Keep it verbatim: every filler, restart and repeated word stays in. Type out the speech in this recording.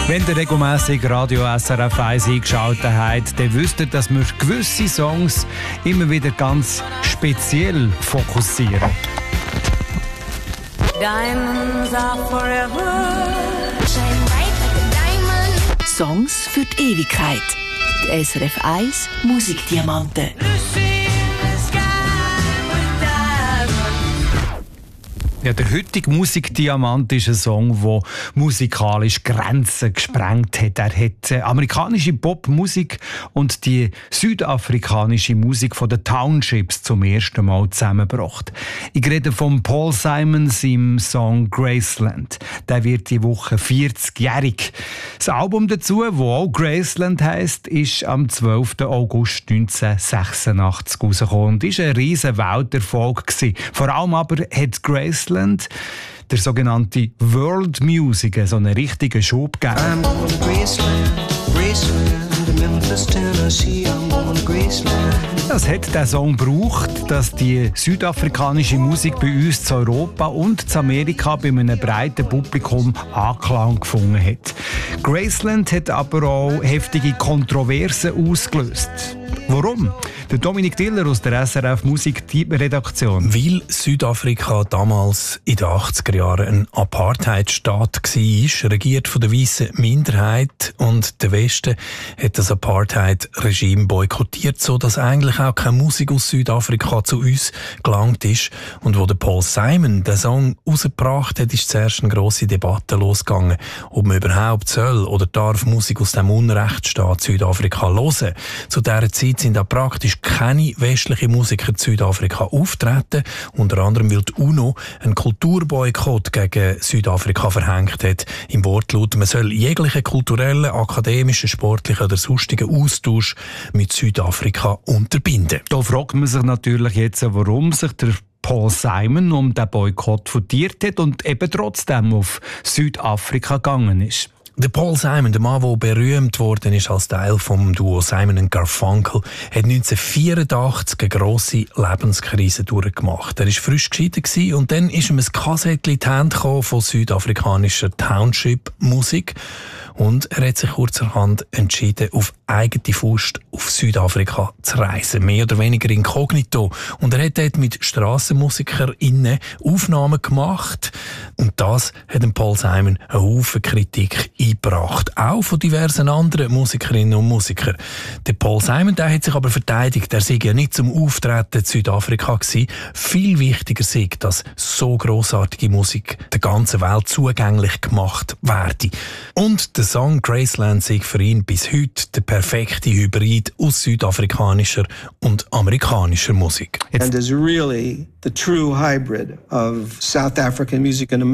Wenn ihr regelmässig Radio S R F eins eingeschaltet habt, dann wisst ihr, dass wir gewisse Songs immer wieder ganz speziell fokussieren. Diamonds are forever. Shine bright like a diamond. Songs für die Ewigkeit. Die S R F eins Musikdiamanten. Ja, der heutige Musikdiamant ist ein Song, der musikalisch Grenzen gesprengt hat. Er hat äh, amerikanische Popmusik und die südafrikanische Musik von den Townships zum ersten Mal zusammengebracht. Ich rede von Paul Simon im Song Graceland. Der wird die Woche vierzigjährig. Das Album dazu, das auch Graceland heisst, ist am zwölften August neunzehnhundertsechsundachtzig rausgekommen und war ein riesen Welterfolg gewesen. Vor allem aber hat Graceland der sogenannte World Music so einen richtigen Schub gegeben. I'm going to Graceland, Graceland, Memphis, Tennessee, I'm going to Graceland. Das hat der Song gebraucht, dass die südafrikanische Musik bei uns zu Europa und zu Amerika bei einem breiten Publikum Anklang gefunden hat. Graceland hat aber auch heftige Kontroversen ausgelöst. Warum? Der Dominik Diller aus der S R F Musik-Redaktion. Weil Südafrika damals in den achtziger Jahren ein Apartheidstaat war, regiert von der weißen Minderheit, und der Westen hat das Apartheid-Regime boykottiert, sodass eigentlich auch keine Musik aus Südafrika zu uns gelangt ist. Und wo der Paul Simon den Song rausgebracht hat, ist zuerst eine grosse Debatte losgegangen, ob man überhaupt soll oder darf Musik aus dem Unrechtsstaat Südafrika hören. Zu dieser Zeit sind auch praktisch keine westlichen Musiker in Südafrika auftreten, unter anderem weil die UNO einen Kulturboykott gegen Südafrika verhängt hat. Im Wortlaut, man soll jeglichen kulturellen, akademischen, sportlichen oder sonstigen Austausch mit Südafrika unterbinden. Da fragt man sich natürlich jetzt, warum sich der Paul Simon um den Boykott fundiert hat und eben trotzdem auf Südafrika gegangen ist. Der Paul Simon, der Mann, der berühmt worden ist als Teil vom Duo Simon und Garfunkel, hat neunzehnhundertvierundachtzig eine grosse Lebenskrise durchgemacht. Er war frisch geschieden und dann ist ihm ein Kassettchen in die Hände gekommen von südafrikanischer Township-Musik. Und er hat sich kurzerhand entschieden, auf eigene Faust auf Südafrika zu reisen. Mehr oder weniger inkognito. Und er hat dort mit StrassenmusikerInnen Aufnahmen gemacht. Und das hat dem Paul Simon einen Haufen Kritik eingebracht. Auch von diversen anderen Musikerinnen und Musikern. Der Paul Simon, der hat sich aber verteidigt. Er sei ja nicht zum Auftreten in Südafrika gewesen. Viel wichtiger sei, dass so grossartige Musik der ganzen Welt zugänglich gemacht werde. Und der Song Graceland sei für ihn bis heute der perfekte Hybrid aus südafrikanischer und amerikanischer Musik. And is really the true hybrid of South African music and